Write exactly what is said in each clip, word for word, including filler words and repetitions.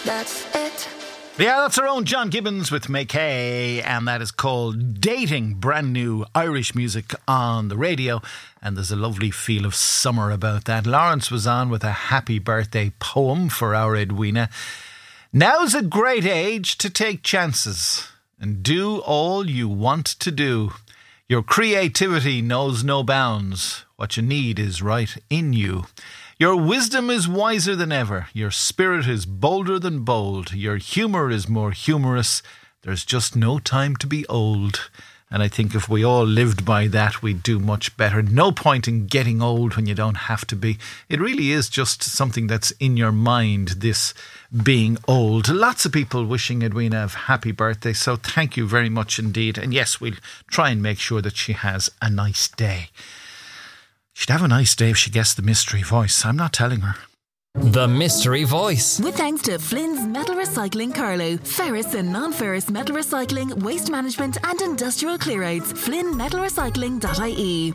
That's it. Yeah, that's our own John Gibbons with Make Hay, and that is called Dating. Brand new Irish music on the radio, and there's a lovely feel of summer about that. Lawrence was on with a happy birthday poem for our Edwina. Now's a great age to take chances and do all you want to do. Your creativity knows no bounds. What you need is right in you. Your wisdom is wiser than ever. Your spirit is bolder than bold. Your humour is more humorous. There's just no time to be old. And I think if we all lived by that, we'd do much better. No point in getting old when you don't have to be. It really is just something that's in your mind, this being old. Lots of people wishing Edwina a happy birthday, so thank you very much indeed. And yes, we'll try and make sure that she has a nice day. She'd have a nice day if she gets the mystery voice. I'm not telling her. The Mystery Voice. With thanks to Flynn's Metal Recycling Carlow. Ferrous and non-ferrous metal recycling, waste management and industrial clearouts. flynn metal recycling dot I E.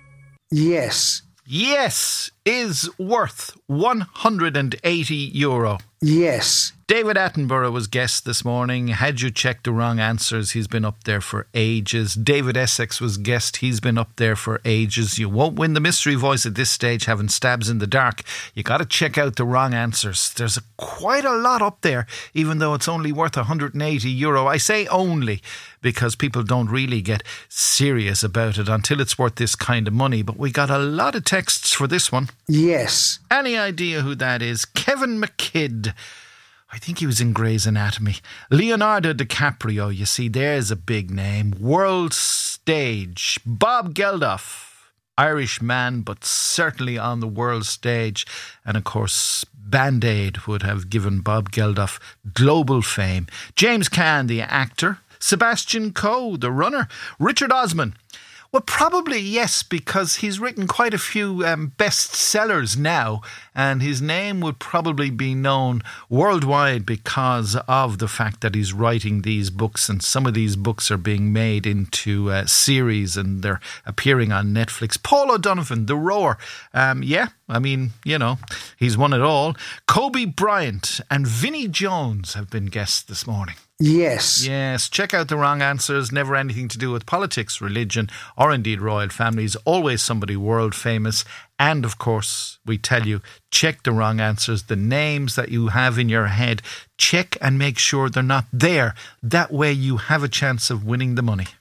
Yes. Yes is worth one hundred eighty euro. Yes. David Attenborough was guest this morning. Had you checked the wrong answers, he's been up there for ages. David Essex was guest. He's been up there for ages. You won't win the mystery voice at this stage having stabs in the dark. You got to check out the wrong answers. There's a, quite a lot up there, even though it's only worth one hundred eighty euro. I say only because people don't really get serious about it until it's worth this kind of money. But we got a lot of texts for this one. Yes. Any idea who that is? Kevin McKidd. I think he was in Grey's Anatomy. Leonardo DiCaprio, you see, there's a big name. World stage. Bob Geldof, Irish man, but certainly on the world stage. And of course, Band-Aid would have given Bob Geldof global fame. James Caan, the actor. Sebastian Coe, the runner. Richard Osman. Well, probably yes, because he's written quite a few um, bestsellers now, and his name would probably be known worldwide because of the fact that he's writing these books, and some of these books are being made into uh, series and they're appearing on Netflix. Paul O'Donovan, The Roar. Um, yeah, I mean, you know, he's won it all. Kobe Bryant and Vinnie Jones have been guests this morning. Yes. Yes. Check out the wrong answers. Never anything to do with politics, religion, or indeed royal families. Always somebody world famous. And of course, we tell you, check the wrong answers. The names that you have in your head, check and make sure they're not there. That way you have a chance of winning the money.